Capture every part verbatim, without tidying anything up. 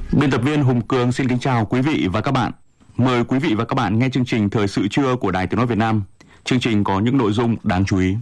Biên tập viên Hùng Cường xin kính chào quý vị và các bạn. Mời quý vị và các bạn nghe chương trình Thời sự trưa của Đài Tiếng nói Việt Nam. Chương trình có những nội dung đáng chú ý.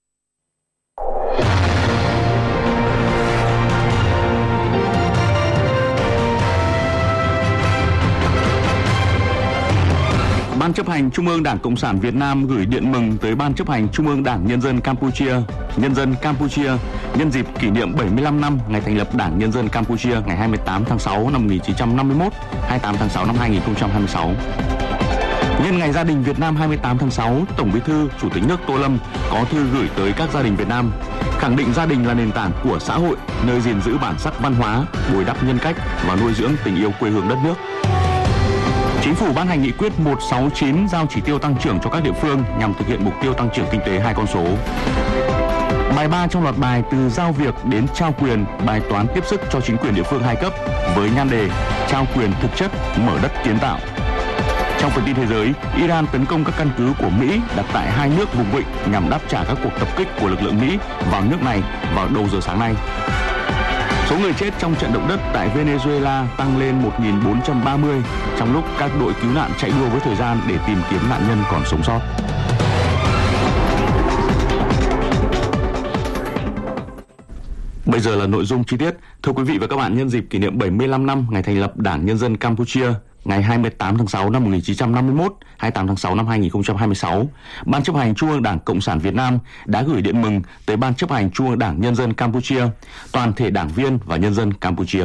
Ban chấp hành Trung ương Đảng Cộng sản Việt Nam gửi điện mừng tới Ban chấp hành Trung ương Đảng Nhân dân Campuchia, nhân dân Campuchia nhân dịp kỷ niệm bảy mươi lăm năm ngày thành lập Đảng Nhân dân Campuchia ngày hai mươi tám tháng sáu năm một nghìn chín trăm năm mươi mốt, hai mươi tám tháng sáu năm hai nghìn không trăm hai mươi sáu. Nhân ngày gia đình Việt Nam hai mươi tám tháng sáu, Tổng Bí thư Chủ tịch nước Tô Lâm có thư gửi tới các gia đình Việt Nam, khẳng định gia đình là nền tảng của xã hội, nơi gìn giữ bản sắc văn hóa, bồi đắp nhân cách và nuôi dưỡng tình yêu quê hương đất nước. Chính phủ ban hành nghị quyết một trăm sáu mươi chín giao chỉ tiêu tăng trưởng cho các địa phương nhằm thực hiện mục tiêu tăng trưởng kinh tế hai con số. Bài ba trong loạt bài từ giao việc đến trao quyền, bài toán tiếp sức cho chính quyền địa phương hai cấp với nhan đề trao quyền thực chất, mở đất kiến tạo. Trong phần tin thế giới, Iran tấn công các căn cứ của Mỹ đặt tại hai nước vùng vịnh nhằm đáp trả các cuộc tập kích của lực lượng Mỹ vào nước này vào đầu giờ sáng nay. Số người chết trong trận động đất tại Venezuela tăng lên một nghìn bốn trăm ba mươi trong lúc các đội cứu nạn chạy đua với thời gian để tìm kiếm nạn nhân còn sống sót. Bây giờ là nội dung chi tiết. Thưa quý vị và các bạn, nhân dịp kỷ niệm bảy mươi lăm năm ngày thành lập Đảng Nhân dân Campuchia, ngày hai mươi tám tháng sáu năm một nghìn chín trăm năm mươi mốt, hai mươi tám tháng sáu năm hai nghìn không trăm hai mươi sáu, Ban chấp hành Trung ương Đảng Cộng sản Việt Nam đã gửi điện mừng tới Ban chấp hành Trung ương Đảng Nhân dân Campuchia, toàn thể đảng viên và nhân dân Campuchia.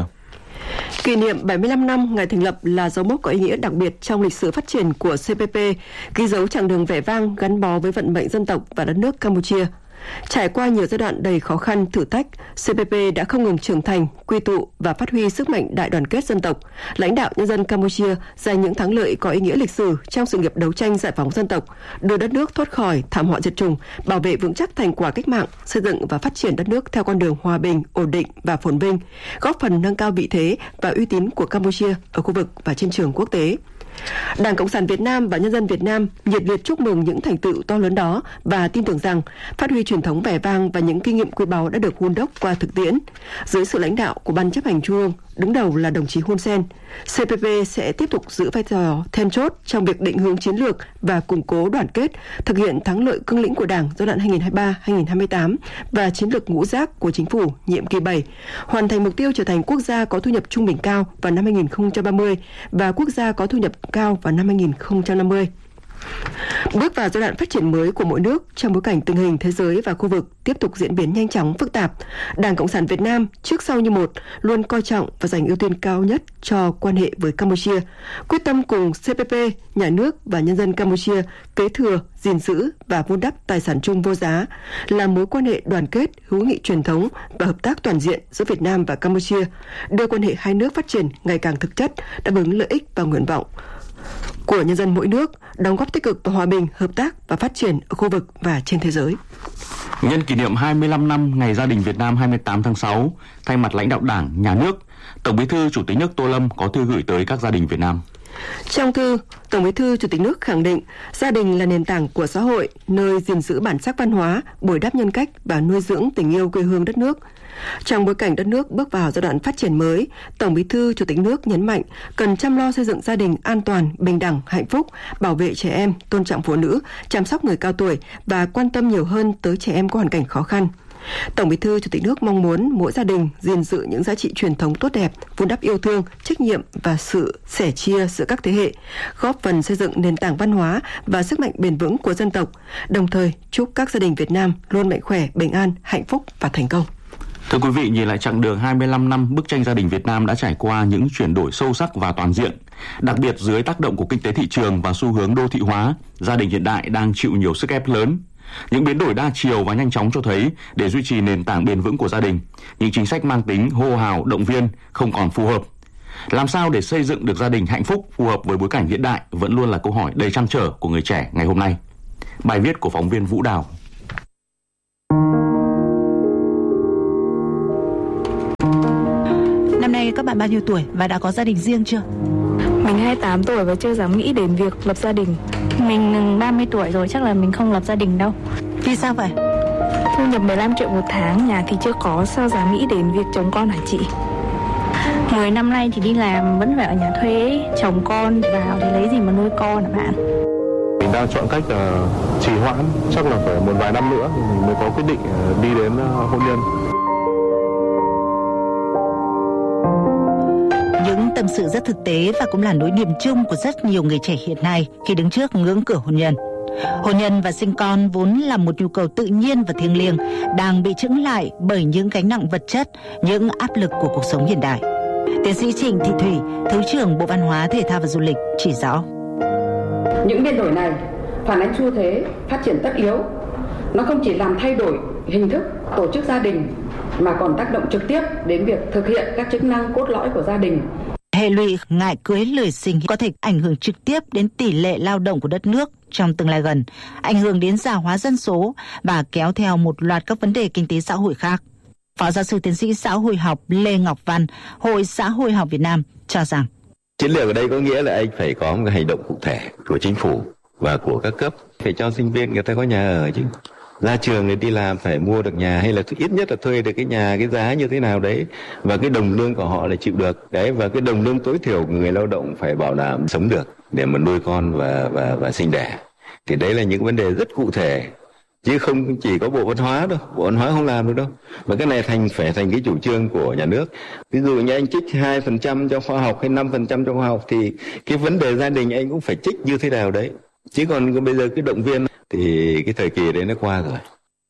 Kỷ niệm bảy mươi lăm năm ngày thành lập là dấu mốc có ý nghĩa đặc biệt trong lịch sử phát triển của xê pê pê, ghi dấu chặng đường vẻ vang gắn bó với vận mệnh dân tộc và đất nước Campuchia. Trải qua nhiều giai đoạn đầy khó khăn, thử thách, xê pê pê đã không ngừng trưởng thành, quy tụ và phát huy sức mạnh đại đoàn kết dân tộc, lãnh đạo nhân dân Campuchia giành những thắng lợi có ý nghĩa lịch sử trong sự nghiệp đấu tranh giải phóng dân tộc, đưa đất nước thoát khỏi thảm họa diệt chủng, bảo vệ vững chắc thành quả cách mạng, xây dựng và phát triển đất nước theo con đường hòa bình, ổn định và phồn vinh, góp phần nâng cao vị thế và uy tín của Campuchia ở khu vực và trên trường quốc tế. Đảng Cộng sản Việt Nam và nhân dân Việt Nam nhiệt liệt chúc mừng những thành tựu to lớn đó và tin tưởng rằng phát huy truyền thống vẻ vang và những kinh nghiệm quý báu đã được hun đúc qua thực tiễn. Dưới sự lãnh đạo của Ban chấp hành Trung ương, đứng đầu là đồng chí Hun Sen, xê pê pê sẽ tiếp tục giữ vai trò then chốt trong việc định hướng chiến lược và củng cố đoàn kết, thực hiện thắng lợi cương lĩnh của Đảng giai đoạn hai nghìn không trăm hai mươi ba đến hai nghìn không trăm hai mươi tám và chiến lược ngũ giác của Chính phủ nhiệm kỳ bảy, hoàn thành mục tiêu trở thành quốc gia có thu nhập trung bình cao vào năm hai nghìn không trăm ba mươi và quốc gia có thu nhập cao vào năm hai nghìn không trăm năm mươi. Bước vào giai đoạn phát triển mới của mỗi nước trong bối cảnh tình hình thế giới và khu vực tiếp tục diễn biến nhanh chóng phức tạp, Đảng Cộng sản Việt Nam trước sau như một luôn coi trọng và dành ưu tiên cao nhất cho quan hệ với Campuchia, quyết tâm cùng xê pê pê, nhà nước và nhân dân Campuchia kế thừa, gìn giữ và vun đắp tài sản chung vô giá là mối quan hệ đoàn kết, hữu nghị truyền thống và hợp tác toàn diện giữa Việt Nam và Campuchia, đưa quan hệ hai nước phát triển ngày càng thực chất, đáp ứng lợi ích và nguyện vọng của nhân dân mỗi nước, đóng góp tích cực vào hòa bình, hợp tác và phát triển ở khu vực và trên thế giới. Nhân kỷ niệm hai mươi lăm năm ngày gia đình Việt Nam hai mươi tám tháng sáu, thay mặt lãnh đạo Đảng, Nhà nước, Tổng Bí thư Chủ tịch nước Tô Lâm có thư gửi tới các gia đình Việt Nam. Trong thư, Tổng Bí thư Chủ tịch nước khẳng định gia đình là nền tảng của xã hội, nơi gìn giữ bản sắc văn hóa, bồi đắp nhân cách và nuôi dưỡng tình yêu quê hương đất nước. Trong bối cảnh đất nước bước vào giai đoạn phát triển mới, Tổng Bí thư Chủ tịch nước nhấn mạnh cần chăm lo xây dựng gia đình an toàn, bình đẳng, hạnh phúc, bảo vệ trẻ em, tôn trọng phụ nữ, chăm sóc người cao tuổi và quan tâm nhiều hơn tới trẻ em có hoàn cảnh khó khăn. Tổng Bí thư Chủ tịch nước mong muốn mỗi gia đình gìn giữ những giá trị truyền thống tốt đẹp, vun đắp yêu thương, trách nhiệm và sự sẻ chia giữa các thế hệ, góp phần xây dựng nền tảng văn hóa và sức mạnh bền vững của dân tộc, đồng thời chúc các gia đình Việt Nam luôn mạnh khỏe, bình an, hạnh phúc và thành công. Thưa quý vị, nhìn lại chặng đường hai mươi lăm năm, bức tranh gia đình Việt Nam đã trải qua những chuyển đổi sâu sắc và toàn diện. Đặc biệt dưới tác động của kinh tế thị trường và xu hướng đô thị hóa, gia đình hiện đại đang chịu nhiều sức ép lớn. Những biến đổi đa chiều và nhanh chóng cho thấy để duy trì nền tảng bền vững của gia đình, những chính sách mang tính hô hào, động viên không còn phù hợp. Làm sao để xây dựng được gia đình hạnh phúc phù hợp với bối cảnh hiện đại vẫn luôn là câu hỏi đầy trăn trở của người trẻ ngày hôm nay. Bài viết của phóng viên Vũ Đào. Năm nay các bạn bao nhiêu tuổi và đã có gia đình riêng chưa? Mình hai mươi tám tuổi và chưa dám nghĩ đến việc lập gia đình. Mình ba mươi tuổi rồi, chắc là mình không lập gia đình đâu. Vì sao vậy? Thu nhập mười lăm triệu một tháng, nhà thì chưa có, sao dám nghĩ đến việc chồng con hả chị? mười năm nay thì đi làm vẫn phải ở nhà thuê ấy. Chồng con vào thì lấy gì mà nuôi con hả bạn? Mình đang chọn cách uh, trì hoãn, chắc là phải một vài năm nữa mình mới có quyết định uh, đi đến uh, hôn nhân. Những tâm sự rất thực tế và cũng là nỗi niềm chung của rất nhiều người trẻ hiện nay khi đứng trước ngưỡng cửa hôn nhân. Hôn nhân và sinh con vốn là một nhu cầu tự nhiên và thiêng liêng, đang bị chững lại bởi những gánh nặng vật chất, những áp lực của cuộc sống hiện đại. Tiến sĩ Trịnh Thị Thủy, Thứ trưởng Bộ Văn hóa, Thể thao và Du lịch chỉ rõ. Những biến đổi này phản ánh xu thế phát triển tất yếu. Nó không chỉ làm thay đổi hình thức tổ chức gia đình mà còn tác động trực tiếp đến việc thực hiện các chức năng cốt lõi của gia đình. Hệ lụy ngại cưới lười sinh có thể ảnh hưởng trực tiếp đến tỷ lệ lao động của đất nước trong tương lai gần, ảnh hưởng đến già hóa dân số và kéo theo một loạt các vấn đề kinh tế xã hội khác. Phó giáo sư tiến sĩ xã hội học Lê Ngọc Văn, Hội Xã hội học Việt Nam cho rằng chiến lược ở đây có nghĩa là anh phải có một cái hành động cụ thể của chính phủ và của các cấp, phải cho sinh viên người ta có nhà ở chứ. Ra trường thì đi làm phải mua được nhà hay là ít nhất là thuê được cái nhà cái giá như thế nào đấy, và cái đồng lương của họ là chịu được đấy, và cái đồng lương tối thiểu của người lao động phải bảo đảm sống được để mà nuôi con và và và sinh đẻ. Thì đấy là những vấn đề rất cụ thể, chứ không chỉ có Bộ Văn hóa đâu, Bộ Văn hóa không làm được đâu, mà cái này thành phải thành cái chủ trương của nhà nước. Ví dụ như anh trích hai phần trăm cho khoa học hay năm phần trăm cho khoa học thì cái vấn đề gia đình anh cũng phải trích như thế nào đấy, chứ còn bây giờ cái động viên thì cái thời kỳ đấy nó qua rồi.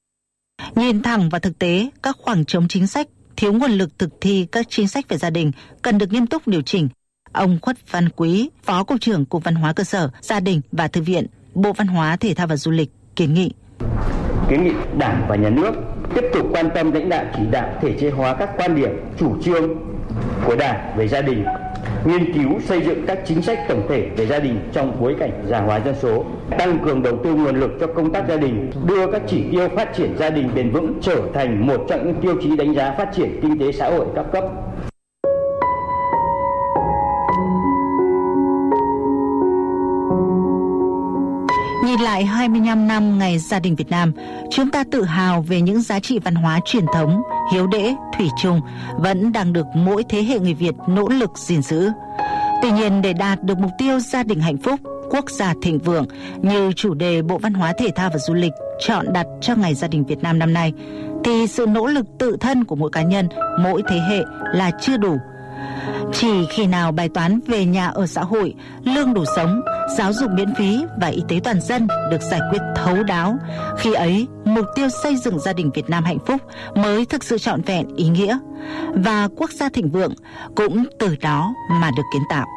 Nhìn thẳng vào thực tế, các khoảng trống chính sách, thiếu nguồn lực thực thi các chính sách về gia đình cần được nghiêm túc điều chỉnh. Ông Khuất Văn Quý, Phó Cục trưởng Cục Văn hóa Cơ sở, Gia đình và Thư viện, Bộ Văn hóa, Thể thao và Du lịch kiến nghị. Kiến nghị Đảng và Nhà nước tiếp tục quan tâm lãnh đạo chỉ đạo thể chế hóa các quan điểm, chủ trương của Đảng về gia đình, nghiên cứu xây dựng các chính sách tổng thể về gia đình trong bối cảnh già hóa dân số, tăng cường đầu tư nguồn lực cho công tác gia đình, đưa các chỉ tiêu phát triển gia đình bền vững trở thành một trong những tiêu chí đánh giá phát triển kinh tế xã hội các cấp. Nhìn lại hai mươi lăm năm Ngày Gia đình Việt Nam, chúng ta tự hào về những giá trị văn hóa truyền thống, hiếu đễ, thủy chung vẫn đang được mỗi thế hệ người Việt nỗ lực gìn giữ. Tuy nhiên, để đạt được mục tiêu gia đình hạnh phúc, quốc gia thịnh vượng như chủ đề Bộ Văn hóa, Thể thao và Du lịch chọn đặt cho Ngày Gia đình Việt Nam năm nay, thì sự nỗ lực tự thân của mỗi cá nhân, mỗi thế hệ là chưa đủ. Chỉ khi nào bài toán về nhà ở xã hội, lương đủ sống, giáo dục miễn phí và y tế toàn dân được giải quyết thấu đáo, khi ấy mục tiêu xây dựng gia đình Việt Nam hạnh phúc mới thực sự trọn vẹn ý nghĩa, và quốc gia thịnh vượng cũng từ đó mà được kiến tạo.